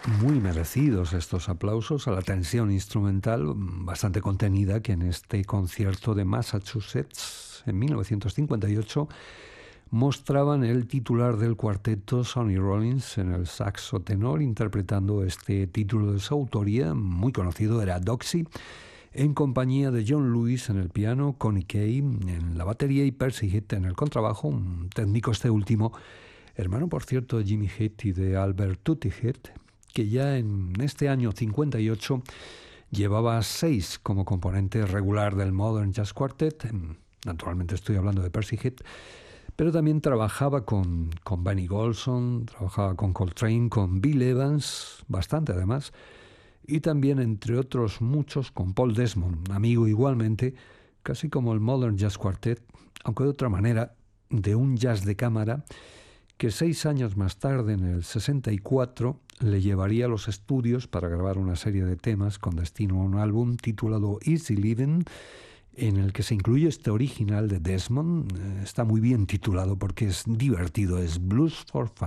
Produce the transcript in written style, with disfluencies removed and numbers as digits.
Muy merecidos estos aplausos a la tensión instrumental bastante contenida que en este concierto de Massachusetts en 1958 mostraban el titular del cuarteto Sonny Rollins en el saxo tenor interpretando este título de su autoría, muy conocido, era Doxy, en compañía de John Lewis en el piano, Connie Kay en la batería y Percy Hitt en el contrabajo, un técnico este último, hermano por cierto de Jimmy Hitt y de Albert Tutti Hitt, que ya en este año 58 llevaba 6 como componente regular del Modern Jazz Quartet. Naturalmente estoy hablando de Percy Hitt, pero también trabajaba con Benny Golson, trabajaba con Coltrane, con Bill Evans, bastante además, y también, entre otros muchos, con Paul Desmond, amigo igualmente, casi como el Modern Jazz Quartet, aunque de otra manera, de un jazz de cámara que 6 años más tarde, en el 64, le llevaría a los estudios para grabar una serie de temas con destino a un álbum titulado Easy Living, en el que se incluye este original de Desmond. Está muy bien titulado porque es divertido, es Blues for Fun.